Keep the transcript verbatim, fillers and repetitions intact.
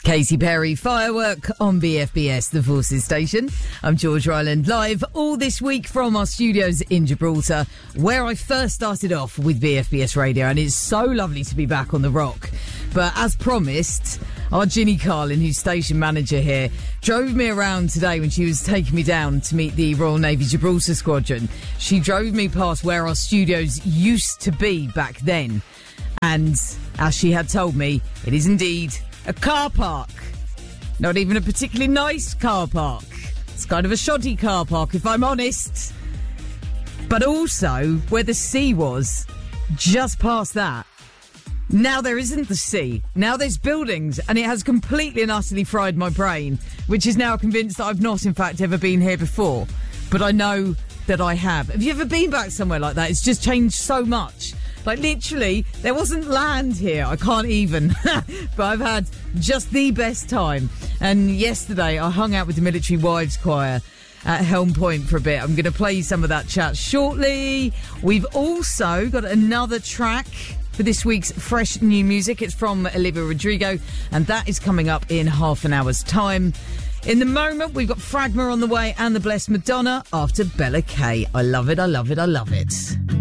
Katy Perry, Firework on B F B S, the Forces station. I'm George Ryland, live all this week from our studios in Gibraltar, where I first started off with B F B S Radio, and it's so lovely to be back on the rock. But as promised, our Ginny Carlin, who's station manager here, drove me around today when she was taking me down to meet the Royal Navy Gibraltar Squadron. She drove me past where our studios used to be back then. And as she had told me, it is indeed a car park. Not even a particularly nice car park. It's kind of a shoddy car park, if I'm honest. But also, where the sea was, just past that, now there isn't the sea. Now there's buildings, and it has completely and utterly fried my brain, which is now convinced that I've not, in fact, ever been here before. But I know that I have. Have you ever been back somewhere like that? It's just changed so much. Like, literally, there wasn't land here. I can't even. But I've had just the best time. And yesterday, I hung out with the Military Wives Choir at Helm Point for a bit. I'm going to play you some of that chat shortly. We've also got another track for this week's fresh new music. It's from Olivia Rodrigo, and that is coming up in half an hour's time. In the moment, we've got Fragma on the way and the Blessed Madonna after Bella K. I love it, I love it, I love it.